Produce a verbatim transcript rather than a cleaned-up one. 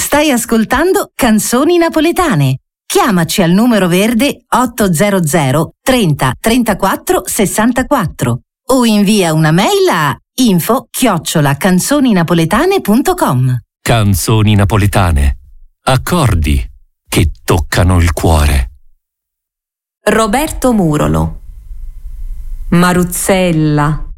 Stai ascoltando Canzoni Napoletane. Chiamaci al numero verde ottocento trenta trentaquattro sessantaquattro o invia una mail a info chiocciola canzoninapoletane punto com. Canzoni napoletane. Accordi che toccano il cuore. Roberto Murolo. Maruzzella,